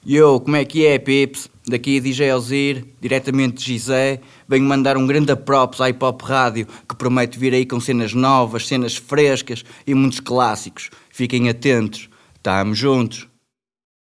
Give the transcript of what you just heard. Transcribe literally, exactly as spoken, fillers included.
Yo, como é que é, Pips? Daqui é D J Alzir, diretamente de Gizé. Venho mandar um grande props à Hip Hop Rádio, que promete vir aí com cenas novas, cenas frescas e muitos clássicos. Fiquem atentos. Tamo juntos.